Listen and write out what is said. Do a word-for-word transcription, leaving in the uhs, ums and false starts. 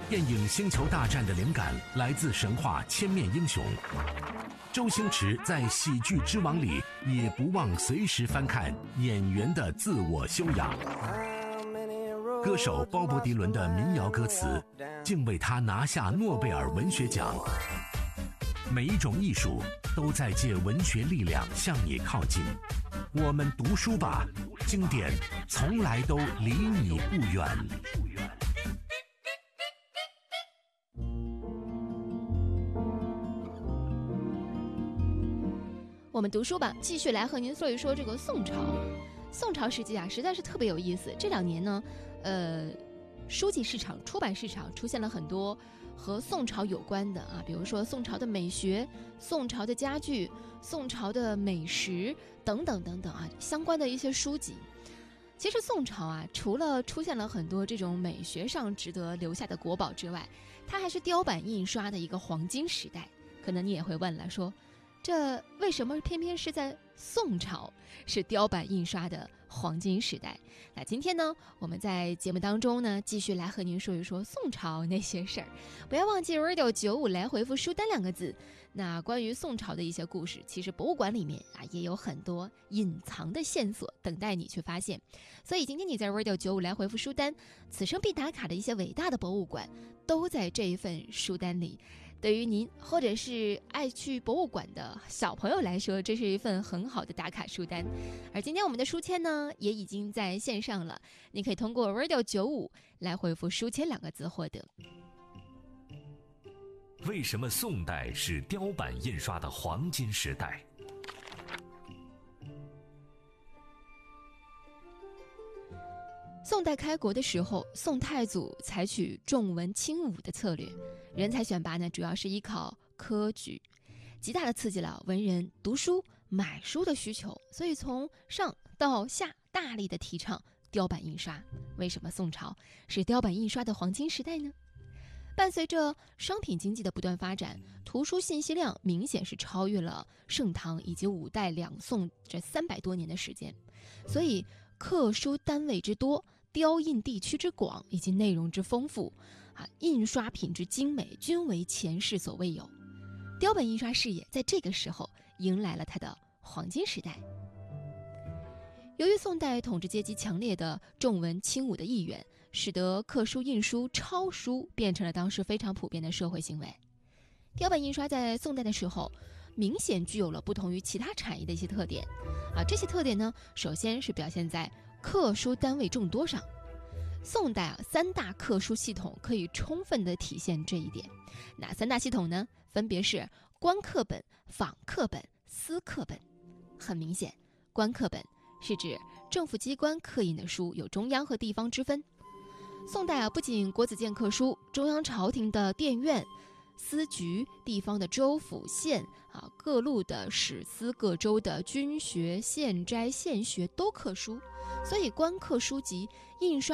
电影《星球大战》的灵感来自神话千面英雄。周星驰在喜剧之王里也不忘随时翻看演员的自我修养。歌手鲍勃迪伦的民谣歌词竟为他拿下诺贝尔文学奖。每一种艺术都在借文学力量向你靠近。我们读书吧，经典从来都离你不远。 我们读书吧，继续来和您说一说这个宋朝。宋朝时期啊，实在是特别有意思。这两年呢，呃，书籍市场、出版市场出现了很多和宋朝有关的啊，比如说宋朝的美学、宋朝的家具、宋朝的美食等等等等啊，相关的一些书籍。其实宋朝啊，除了出现了很多这种美学上值得留下的国宝之外，它还是雕版印刷的一个黄金时代。可能你也会问了，说这为什么偏偏是在宋朝是雕版印刷的黄金时代？那今天呢，我们在节目当中呢，继续来和您说一说宋朝那些事儿。不要忘记 radio 九五来回复书单两个字。那关于宋朝的一些故事，其实博物馆里面啊也有很多隐藏的线索等待你去发现。所以今天你在 radio 九五来回复书单，此生必打卡的一些伟大的博物馆都在这一份书单里。对于您或者是爱去博物馆的小朋友来说，这是一份很好的打卡书单。而今天我们的书签呢也已经在线上了，你可以通过 radio 九五来回复书签两个字获得。 为什么宋代是雕版印刷的黄金时代？ 宋代开国的时候，宋太祖采取重文轻武的策略，人才选拔呢主要是依靠科举，极大的刺激了文人读书买书的需求，所以从上到下大力的提倡雕版印刷。为什么宋朝是雕版印刷的黄金时代呢？伴随着商品经济的不断发展，图书信息量明显是超越了盛唐以及五代两宋这三百多年的时间，所以刻书单位之多，雕印地区之广，以及内容之丰富啊，印刷品质精美，均为前世所未有。雕版印刷事业在这个时候迎来了它的黄金时代。由于宋代统治阶级强烈的重文轻武的意愿，使得刻书印书抄书变成了当时非常普遍的社会行为。雕版印刷在宋代的时候明显具有了不同于其他产业的一些特点啊，这些特点呢，首先是表现在刻书单位众多上。宋代啊，三大刻书系统可以充分地体现这一点。哪三大系统呢？分别是官刻本、坊刻本、私刻本。很明显，官刻本是指政府机关刻印的书，有中央和地方之分。宋代啊，不仅国子监刻书，中央朝廷的殿院、司局、地方的州府县啊，各路的史司、各州的军学、县斋、县学都刻书，所以官刻书籍印刷